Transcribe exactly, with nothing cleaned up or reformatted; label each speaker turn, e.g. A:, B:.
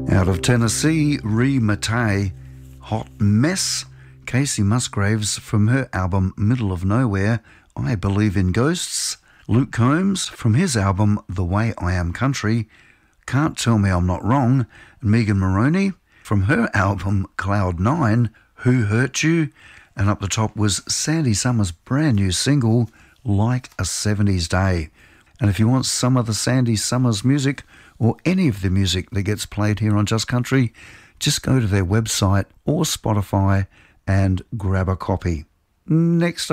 A: Out of Tennessee, Ree Matei, Hot Mess. Casey Musgraves from her album Middle of Nowhere, I Believe in Ghosts. Luke Combs from his album The Way I Am Country, Can't Tell Me I'm Not Wrong. And Megan Moroney from her album Cloud Nine, Who Hurt You? And up the top was Sandy Summers' brand new single, Like a seventies Day. And if you want some of the Sandy Summers music or any of the music that gets played here on Just Country, just go to their website or Spotify and grab a copy. Next